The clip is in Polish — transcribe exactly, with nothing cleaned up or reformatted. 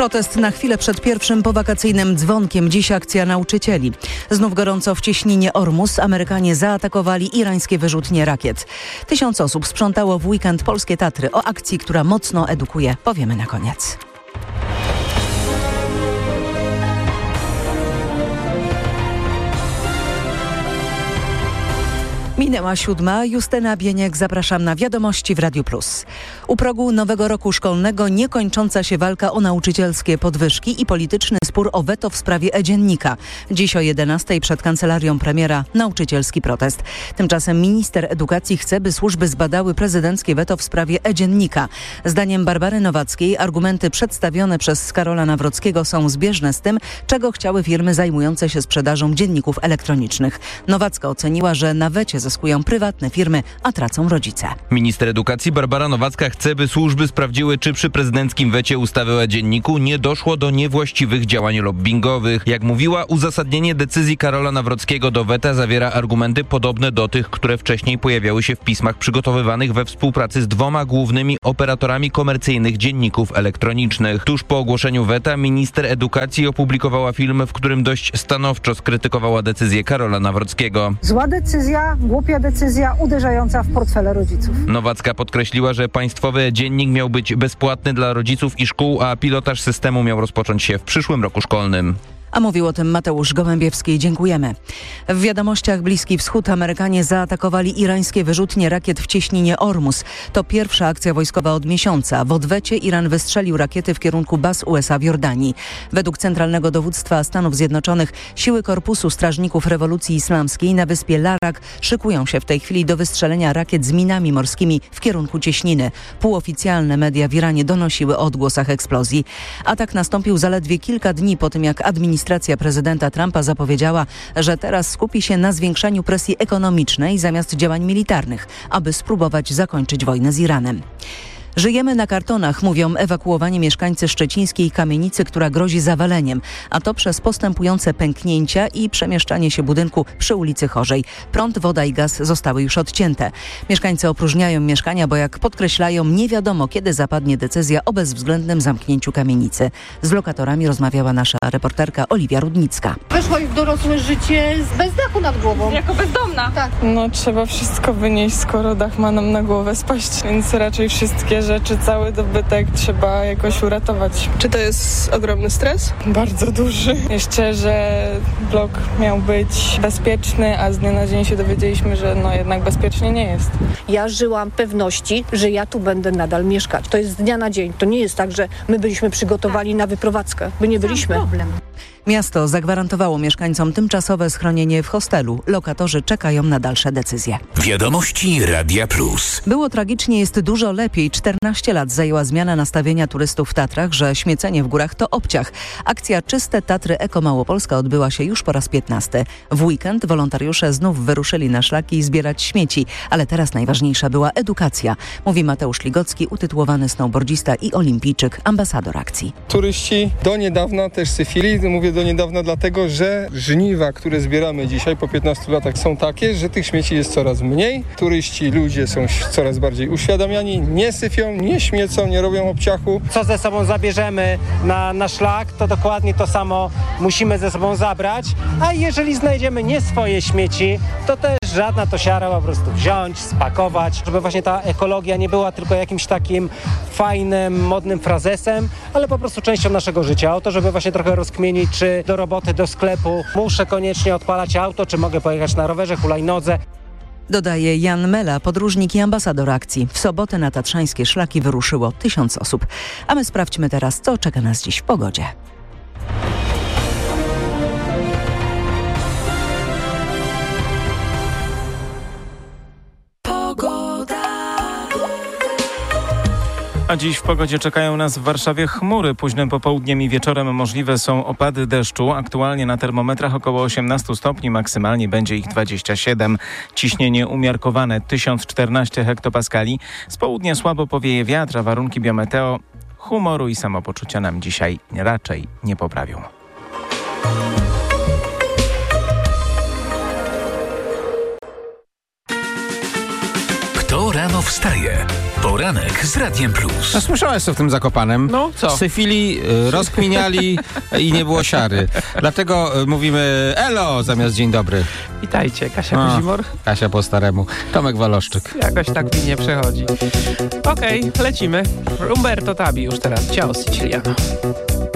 Protest na chwilę przed pierwszym powakacyjnym dzwonkiem. Dziś akcja nauczycieli. Znów gorąco w cieśninie Ormus. Amerykanie zaatakowali irańskie wyrzutnie rakiet. Tysiąc osób sprzątało w weekend polskie Tatry. O akcji, która mocno edukuje, powiemy na koniec. Minęła siódma. Justyna Bieniek, zapraszam na wiadomości w Radiu Plus. U progu nowego roku szkolnego niekończąca się walka o nauczycielskie podwyżki i polityczny spór o weto w sprawie e-dziennika. Dziś o jedenastej przed kancelarią premiera nauczycielski protest. Tymczasem minister edukacji chce, by służby zbadały prezydenckie weto w sprawie e-dziennika. Zdaniem Barbary Nowackiej argumenty przedstawione przez Karola Nawrockiego są zbieżne z tym, czego chciały firmy zajmujące się sprzedażą dzienników elektronicznych. Nowacka oceniła, że na wecie zyskują prywatne firmy, a tracą rodzice. Minister edukacji Barbara Nowacka chce, by służby sprawdziły, czy przy prezydenckim wecie ustawy o e-dzienniku nie doszło do niewłaściwych działań lobbingowych. Jak mówiła, uzasadnienie decyzji Karola Nawrockiego do weta zawiera argumenty podobne do tych, które wcześniej pojawiały się w pismach przygotowywanych we współpracy z dwoma głównymi operatorami komercyjnych dzienników elektronicznych. Tuż po ogłoszeniu weta minister edukacji opublikowała film, w którym dość stanowczo skrytykowała decyzję Karola Nawrockiego. Zła decyzja, głupia decyzja uderzająca w portfele rodziców. Nowacka podkreśliła, że państwowy dziennik miał być bezpłatny dla rodziców i szkół, a pilotaż systemu miał rozpocząć się w przyszłym roku szkolnym. A mówił o tym Mateusz Gołębiewski. Dziękujemy. W wiadomościach Bliski Wschód. Amerykanie zaatakowali irańskie wyrzutnie rakiet w cieśninie Ormus. To pierwsza akcja wojskowa od miesiąca. W odwecie Iran wystrzelił rakiety w kierunku baz U S A w Jordanii. Według Centralnego Dowództwa Stanów Zjednoczonych siły Korpusu Strażników Rewolucji Islamskiej na wyspie Larak szykują się w tej chwili do wystrzelenia rakiet z minami morskimi w kierunku cieśniny. Półoficjalne media w Iranie donosiły o odgłosach eksplozji. Atak nastąpił zaledwie kilka dni po tym, jak administracja Administracja prezydenta Trumpa zapowiedziała, że teraz skupi się na zwiększaniu presji ekonomicznej zamiast działań militarnych, aby spróbować zakończyć wojnę z Iranem. Żyjemy na kartonach, mówią ewakuowani mieszkańcy szczecińskiej kamienicy, która grozi zawaleniem, a to przez postępujące pęknięcia i przemieszczanie się budynku przy ulicy Chorzej. Prąd, woda i gaz zostały już odcięte. Mieszkańcy opróżniają mieszkania, bo jak podkreślają, nie wiadomo, kiedy zapadnie decyzja o bezwzględnym zamknięciu kamienicy. Z lokatorami rozmawiała nasza reporterka Oliwia Rudnicka. Weszła już w dorosłe życie bez dachu nad głową. Jako bezdomna. Tak. No trzeba wszystko wynieść, skoro dach ma nam na głowę spaść, więc raczej wszystkie rzeczy, cały dobytek trzeba jakoś uratować. Czy to jest ogromny stres? Bardzo duży. Jeszcze, że blok miał być bezpieczny, a z dnia na dzień się dowiedzieliśmy, że no jednak bezpiecznie nie jest. Ja żyłam pewności, że ja tu będę nadal mieszkać. To jest z dnia na dzień. To nie jest tak, że my byliśmy przygotowani na wyprowadzkę. My nie byliśmy. Miasto zagwarantowało mieszkańcom tymczasowe schronienie w hostelu. Lokatorzy czekają na dalsze decyzje. Wiadomości Radia Plus. Było tragicznie, jest dużo lepiej. czternaście lat zajęła zmiana nastawienia turystów w Tatrach, że śmiecenie w górach to obciach. Akcja Czyste Tatry Eko Małopolska odbyła się już po raz piętnasty. W weekend wolontariusze znów wyruszyli na szlaki zbierać śmieci, ale teraz najważniejsza była edukacja, mówi Mateusz Ligocki, utytułowany snowboardzista i olimpijczyk, ambasador akcji. Turyści do niedawna też syfili, mówię do niedawna dlatego, że żniwa, które zbieramy dzisiaj po piętnastu latach są takie, że tych śmieci jest coraz mniej. Turyści, ludzie są coraz bardziej uświadamiani, nie syfią, nie śmiecą, nie robią obciachu. Co ze sobą zabierzemy na, na szlak, to dokładnie to samo musimy ze sobą zabrać, a jeżeli znajdziemy nie swoje śmieci, to też żadna to siara po prostu wziąć, spakować, żeby właśnie ta ekologia nie była tylko jakimś takim fajnym, modnym frazesem, ale po prostu częścią naszego życia. O to, żeby właśnie trochę rozkmienić, czy do roboty, do sklepu muszę koniecznie odpalać auto, czy mogę pojechać na rowerze, hulajnodze. Dodaje Jan Mela, podróżnik i ambasador akcji. W sobotę na tatrzańskie szlaki wyruszyło tysiąc osób. A my sprawdźmy teraz, co czeka nas dziś w pogodzie. A dziś w pogodzie czekają nas w Warszawie chmury. Późnym popołudniem i wieczorem możliwe są opady deszczu. Aktualnie na termometrach około osiemnaście stopni, maksymalnie będzie ich dwadzieścia siedem. Ciśnienie umiarkowane tysiąc czternaście hektopaskali. Z południa słabo powieje wiatr, a warunki biometeo humoru i samopoczucia nam dzisiaj raczej nie poprawią. Kto rano wstaje? Poranek z Radiem Plus. No słyszałeś co w tym Zakopanem? No, co? Syfili, y, rozkminiali i nie było siary. Dlatego y, mówimy elo zamiast dzień dobry. Witajcie, Kasia A, Kuzimor. Kasia po staremu. Tomek Waloszczyk. Jakoś tak mi nie przechodzi. Okej, okay, lecimy. Umberto Tabi już teraz. Ciao, Siciliano.